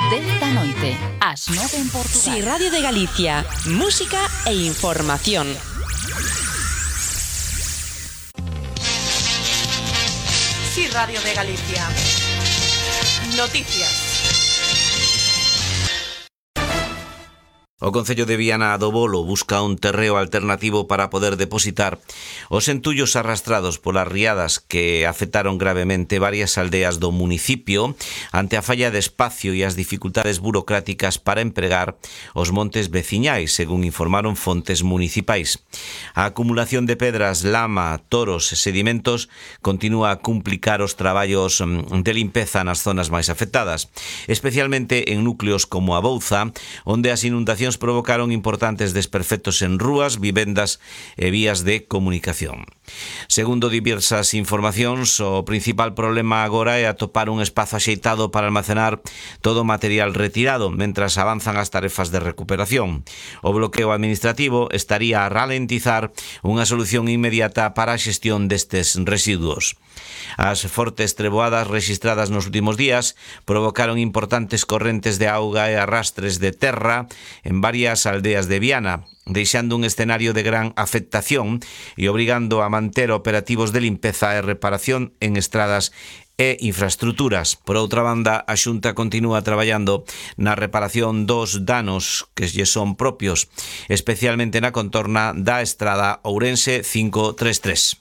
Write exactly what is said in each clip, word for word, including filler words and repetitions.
dez da noite, ás nove en Portugal. Si Radio de Galicia, música e información. Si Radio de Galicia. Noticias. O Concello de Viana do Bolo busca un terreo alternativo para poder depositar os entullos arrastrados polas riadas que afectaron gravemente varias aldeas do municipio ante a falla de espacio e as dificultades burocráticas para empregar os montes veciñais, según informaron fontes municipais. A acumulación de pedras, lama, toros e sedimentos continúa a complicar os traballos de limpeza nas zonas máis afectadas, especialmente en núcleos como a Bouza, onde as inundacións provocaron importantes desperfectos en rúas, vivendas e vías de comunicación. Segundo diversas informacións, o principal problema agora é atopar un espazo axeitado para almacenar todo o material retirado, mentras avanzan as tarefas de recuperación. O bloqueo administrativo estaría a ralentizar unha solución inmediata para a xestión destes residuos. As fortes treboadas registradas nos últimos días provocaron importantes correntes de auga e arrastres de terra en varias aldeas de Viana, deixando un escenario de gran afectación e obrigando a manter operativos de limpeza e reparación en estradas e infraestruturas. Por outra banda, a Xunta continúa traballando na reparación dos danos que lle son propios, especialmente na contorna da estrada Ourense cinco tres tres.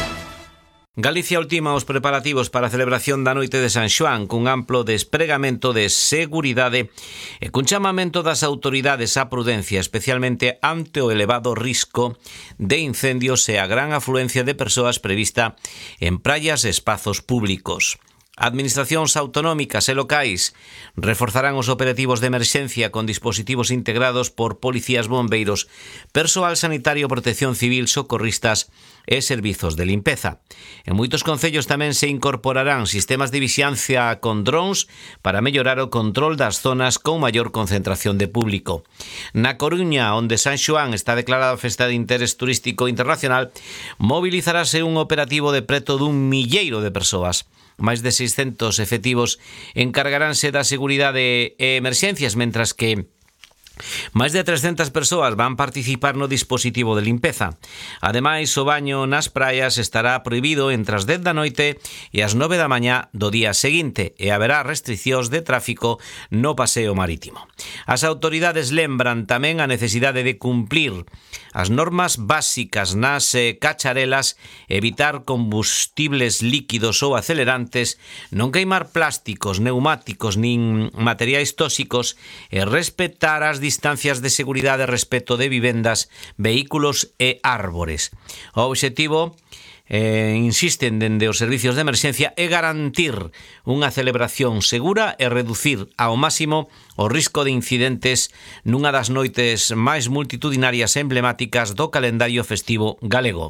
Galicia ultima os preparativos para a celebración da Noite de San Xoán cun amplo despregamento de seguridade e cun chamamento das autoridades á prudencia, especialmente ante o elevado risco de incendios e a gran afluencia de persoas prevista en praias e espazos públicos. Administracións autonómicas e locais reforzarán os operativos de emerxencia con dispositivos integrados por policías, bombeiros, persoal sanitario, protección civil, socorristas e servizos de limpeza. En moitos concellos tamén se incorporarán sistemas de vixiancia con drones para mellorar o control das zonas con maior concentración de público. Na Coruña, onde San Xoán está declarada festa de interés turístico internacional, mobilizarase un operativo de preto dun milleiro de persoas. Máis de seiscentos efectivos encargaránse da seguridade e emerxencias, mentras que máis de trescentas persoas van participar no dispositivo de limpeza. Ademais, o baño nas praias estará prohibido entre as dez da noite e as nove da mañá do día seguinte e haberá restriccións de tráfico no paseo marítimo. As autoridades lembran tamén a necesidade de cumplir as normas básicas nas eh, cacharelas, evitar combustibles líquidos ou acelerantes, non queimar plásticos, neumáticos nin materiais tóxicos e respetar as distancias de seguridade e respeto de vivendas, vehículos e árbores. O obxectivo, eh, insisten dende os servicios de emerxencia, é garantir unha celebración segura e reducir ao máximo o risco de incidentes nunha das noites máis multitudinarias e emblemáticas do calendario festivo galego.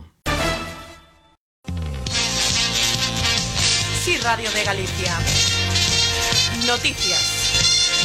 Si Radio de Galicia. Noticias.